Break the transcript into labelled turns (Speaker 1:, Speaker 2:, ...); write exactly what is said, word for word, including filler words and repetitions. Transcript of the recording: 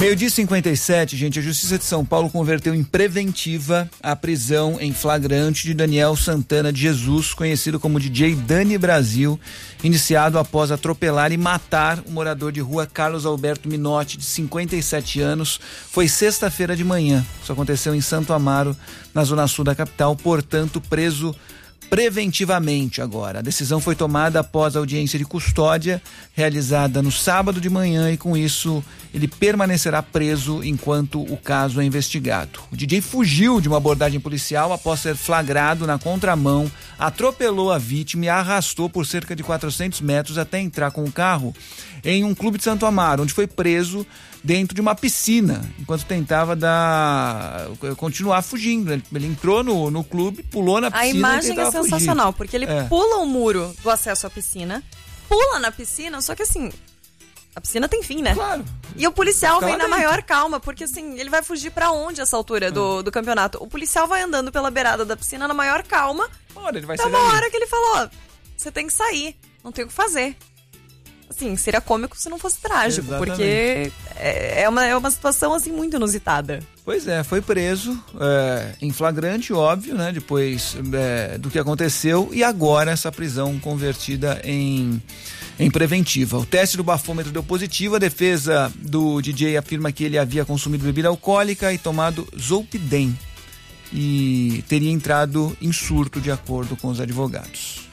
Speaker 1: Meio-dia e cinquenta e sete, gente, a Justiça de São Paulo converteu em preventiva a prisão em flagrante de Daniel Santana de Jesus, conhecido como D J Dani Brasil, iniciado após atropelar e matar o morador de rua Carlos Alberto Minotti, de cinquenta e sete anos. Foi sexta-feira de manhã. Isso aconteceu em Santo Amaro, na zona sul da capital, portanto, preso preventivamente agora. A decisão foi tomada após a audiência de custódia realizada no sábado de manhã e com isso ele permanecerá preso enquanto o caso é investigado. O D J fugiu de uma abordagem policial após ser flagrado na contramão, atropelou a vítima e a arrastou por cerca de quatrocentos metros até entrar com o carro em um clube de Santo Amaro, onde foi preso dentro de uma piscina, enquanto tentava dar, continuar fugindo. Ele, ele entrou no, no clube, pulou na piscina.
Speaker 2: A imagem
Speaker 1: e
Speaker 2: é sensacional,
Speaker 1: fugir.
Speaker 2: Porque ele
Speaker 1: é.
Speaker 2: pula o muro do acesso à piscina, pula na piscina, só que assim, a piscina tem fim, né?
Speaker 1: Claro.
Speaker 2: E o policial
Speaker 1: Fica
Speaker 2: vem na
Speaker 1: dentro.
Speaker 2: maior calma, porque assim, ele vai fugir pra onde essa altura
Speaker 1: é.
Speaker 2: do, do campeonato? O policial vai andando pela beirada da piscina na maior calma.
Speaker 1: Ora, ele vai
Speaker 2: Então,
Speaker 1: sair
Speaker 2: uma
Speaker 1: dali.
Speaker 2: hora que ele falou, você tem que sair, não tem o que fazer. Assim, seria cômico se não fosse trágico,
Speaker 1: Exatamente.
Speaker 2: porque é uma, é uma situação assim muito inusitada.
Speaker 1: Pois é, foi preso é, em flagrante, óbvio, né? Depois é, do que aconteceu, e agora essa prisão convertida em, em preventiva. O teste do bafômetro deu positivo, a defesa do D J afirma que ele havia consumido bebida alcoólica e tomado Zolpidem e teria entrado em surto, de acordo com os advogados.